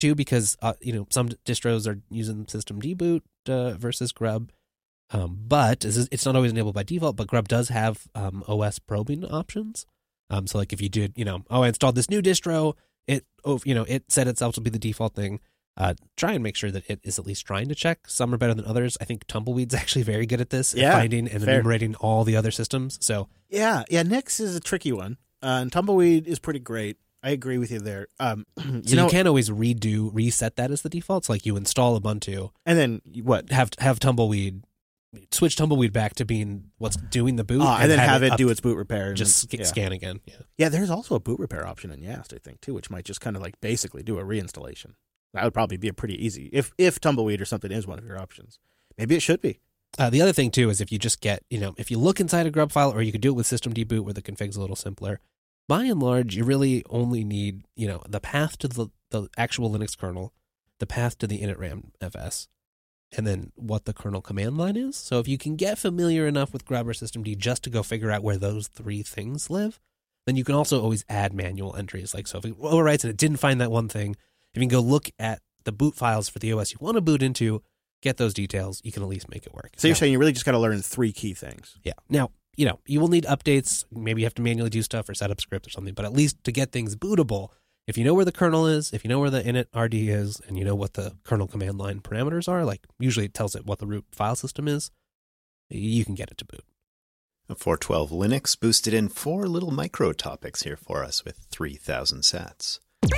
too, because some distros are using system deboot versus grub. But it's not always enabled by default, but grub does have OS probing options. So like if you did, I installed this new distro, it set itself to be the default thing. Try and make sure that it is at least trying to check. Some are better than others. I think Tumbleweed's actually very good at this, at finding and enumerating all the other systems. So Nix is a tricky one, and Tumbleweed is pretty great. I agree with you there. You can't always reset that as the default. So like you install Ubuntu, and then what? Have Tumbleweed. Switch Tumbleweed back to being what's doing the boot, and then have it do its boot repair. And just scan again. Yeah, there's also a boot repair option in Yast, I think, too, which might just kind of like basically do a reinstallation. That would probably be a pretty easy if Tumbleweed or something is one of your options. Maybe it should be. The other thing too is if you just get if you look inside a grub file, or you could do it with system deboot where the config's a little simpler. By and large, you really only need the path to the actual Linux kernel, the path to the initram fs. And then what the kernel command line is. So if you can get familiar enough with grub or systemd just to go figure out where those three things live, then you can also always add manual entries. Like, so if it overwrites and it didn't find that one thing, if you can go look at the boot files for the OS you want to boot into, get those details, you can at least make it work. So you're saying you really just got to learn three key things. Yeah. Now, you will need updates. Maybe you have to manually do stuff or set up scripts or something, but at least to get things bootable, if you know where the kernel is, if you know where the init RD is, and you know what the kernel command line parameters are, like usually it tells it what the root file system is, you can get it to boot. 412 Linux boosted in 4 little micro topics here for us with 3,000 sats.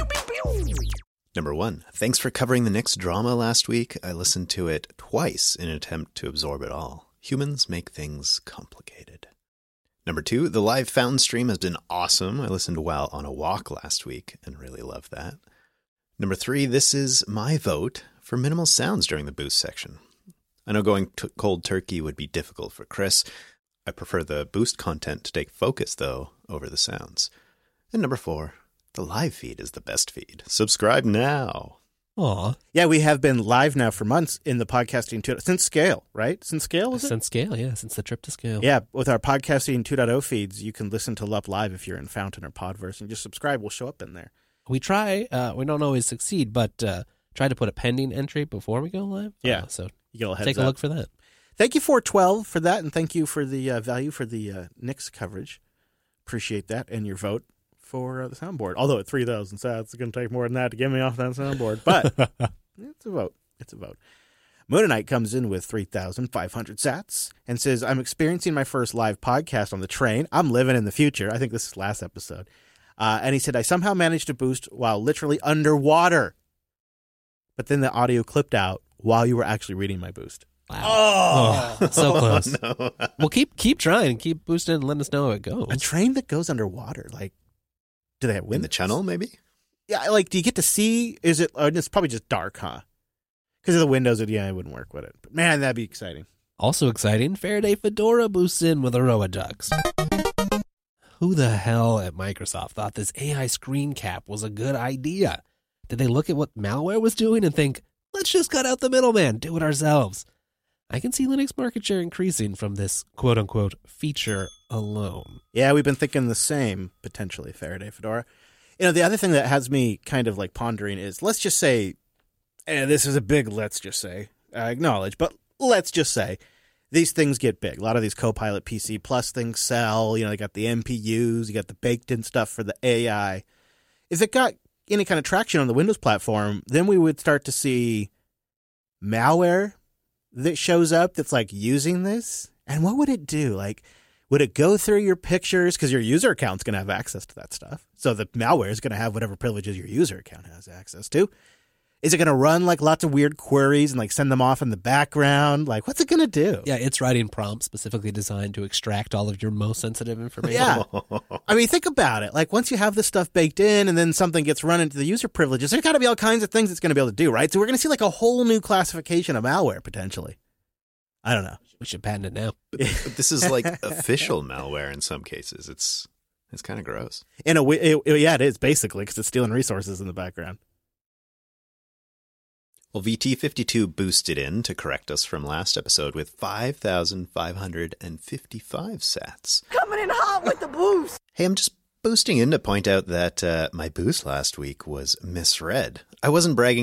Number 1, thanks for covering the Nix drama last week. I listened to it twice in an attempt to absorb it all. Humans make things complicated. Number 2, the live fountain stream has been awesome. I listened while on a walk last week and really loved that. Number 3, this is my vote for minimal sounds during the boost section. I know going cold turkey would be difficult for Chris. I prefer the boost content to take focus, though, over the sounds. And number 4, the live feed is the best feed. Subscribe now. Aw. Yeah, we have been live now for months in the podcasting 2.0 since Scale, right? Since Scale, was it? Since Scale, yeah, since the trip to Scale. Yeah, with our podcasting 2.0 feeds, you can listen to Lup Live if you're in Fountain or Podverse, and just subscribe. We'll show up in there. We try. We don't always succeed, but try to put a pending entry before we go live. Yeah, so you get a heads take a look for that. Thank you 412 for that, and thank you for the value for the Nix coverage. Appreciate that, and your vote for the soundboard. Although at 3,000 sats, it's going to take more than that to get me off that soundboard, but it's a vote. It's a vote. Moonanite comes in with 3,500 sats and says, I'm experiencing my first live podcast on the train. I'm living in the future. I think this is last episode. And he said, I somehow managed to boost while literally underwater. But then the audio clipped out while you were actually reading my boost. Wow. Oh, so close. No. Well, keep trying. Keep boosting and let us know how it goes. A train that goes underwater, like, do they have wind? In the channel, maybe? Yeah, like, do you get to see? Is it? It's probably just dark, huh? Because of the windows, it wouldn't work with it. But man, that'd be exciting. Also exciting, Faraday Fedora boosts in with Aroa Ducks. Who the hell at Microsoft thought this AI screen cap was a good idea? Did they look at what malware was doing and think, let's just cut out the middleman, do it ourselves? I can see Linux market share increasing from this quote-unquote feature alone. Yeah, we've been thinking the same, potentially, Faraday Fedora. The other thing that has me kind of like pondering is, let's just say, and this is a big let's just say, I acknowledge, but let's just say, these things get big. A lot of these Copilot PC Plus things sell. They got the MPUs, you got the baked-in stuff for the AI. If it got any kind of traction on the Windows platform, then we would start to see malware that shows up that's like using this. And what would it do? Like, would it go through your pictures? Because your user account's going to have access to that stuff. So the malware is going to have whatever privileges your user account has access to. Is it going to run like lots of weird queries and like send them off in the background? Like, what's it going to do? Yeah, it's writing prompts specifically designed to extract all of your most sensitive information. Yeah. I mean, think about it. Like, once you have this stuff baked in and then something gets run into the user privileges, there's got to be all kinds of things it's going to be able to do, right? So we're going to see like a whole new classification of malware, potentially. I don't know. We should patent it now. But this is like official malware in some cases. It's kind of gross. In a way, yeah, it is basically, because it's stealing resources in the background. Well, VT52 boosted in to correct us from last episode with 5,555 sats. Coming in hot with the boost. Hey, I'm just boosting in to point out that my boost last week was misread. I wasn't bragging